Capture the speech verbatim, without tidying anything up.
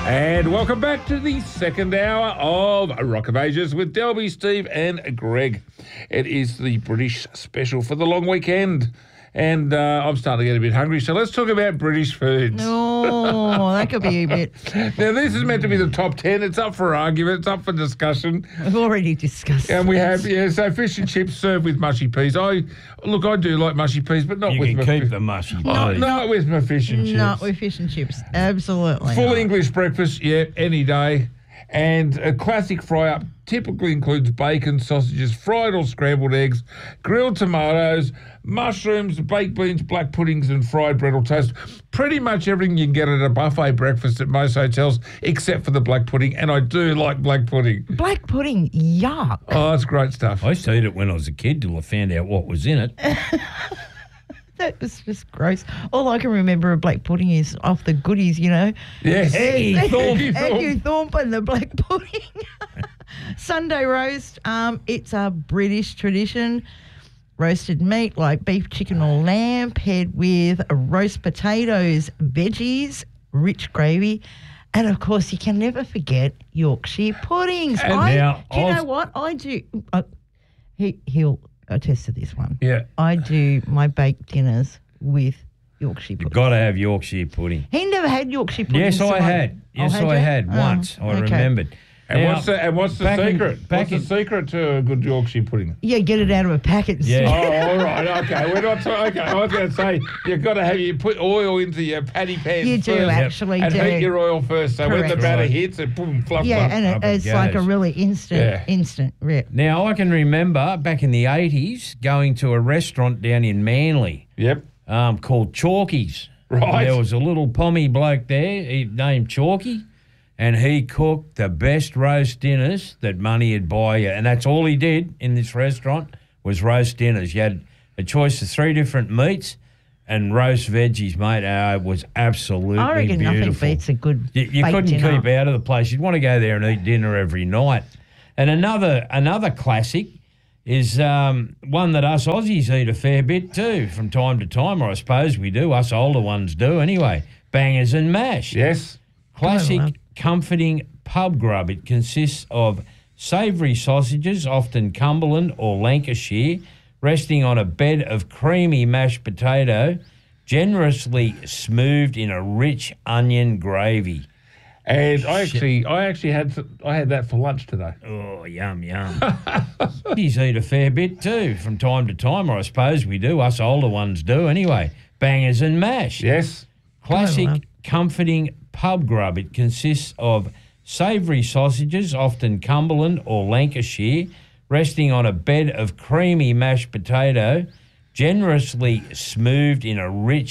And welcome back to the second hour of Rock of Ages with Delby, Steve and Greg. It is the British special for the long weekend. And uh, I'm starting to get a bit hungry, so let's talk about British foods. Oh, that could be a bit. Now, this is meant to be the top ten. It's up for argument. It's up for discussion. We've already discussed And we this. have, yeah, so fish and chips served with mushy peas. I Look, I do like mushy peas, but not You with can my keep fi- the mushy Oh, peas. not with my fish and chips. Not with fish and chips. Absolutely. Full not. English breakfast, yeah, any day. And a classic fry-up typically includes bacon, sausages, fried or scrambled eggs, grilled tomatoes, mushrooms, baked beans, black puddings and fried bread or toast. Pretty much everything you can get at a buffet breakfast at most hotels, except for the black pudding. And I do like black pudding. Black pudding, yuck. Oh, it's great stuff. I used to eat it when I was a kid till I found out what was in it. That was just gross. All I can remember of black pudding is off the goodies, you know. Yes. Hey, Thorpe. Eggy Thorpe and the black pudding. Sunday roast, um, it's a British tradition. Roasted meat like beef, chicken or lamb paired with roast potatoes, veggies, rich gravy, and of course you can never forget Yorkshire puddings. And I, now, do you I'll- know what? I do. Uh, he, he'll attest to this one. Yeah. I do my baked dinners with Yorkshire pudding. You've got to have Yorkshire pudding. He never had Yorkshire pudding. Yes, so I had. Yes, Oh, I you? had Oh, once. I okay. remembered. And Now, what's the, and what's the back in- secret? back what's the in- secret to a good Yorkshire pudding? Yeah, get it out of a packet. And Yeah. stick- Oh, all right, okay. We're not ta- okay. I was going to say you've got to have you put oil into your patty pan. You do first actually and do. heat your oil first. So when the Correct. batter Right. hits, it boom, fluff, Yeah, fluff. and it, up it it's like a goes. really instant, Yeah. instant rip. Now, I can remember back in the eighties going to a restaurant down in Manly Yep. um, called Chalky's. Right. There was a little pommy bloke there he, named Chalky, and he cooked the best roast dinners that money would buy you. And that's all he did in this restaurant was roast dinners. You had a choice of three different meats and roast veggies, mate. Uh, it was absolutely I reckon beautiful. nothing beats a good You, you baked couldn't dinner. keep out of the place. You'd want to go there and eat dinner every night. And another another classic is um, one that us Aussies eat a fair bit too from time to time, or I suppose we do. Us older ones do anyway. Bangers and mash. Yes. Classic, Oh, wow. comforting pub grub. It consists of savoury sausages, often Cumberland or Lancashire, resting on a bed of creamy mashed potato, generously smoothed in a rich onion gravy. And I actually, I actually had, I had that for lunch today. Oh, yum, yum. He's eat a fair bit too from time to time, or I suppose we do. Us older ones do anyway. Bangers and mash. Yes. Classic, Oh, wow. comforting pub grub. It consists of savoury sausages, often Cumberland or Lancashire, resting on a bed of creamy mashed potato, generously smoothed in a rich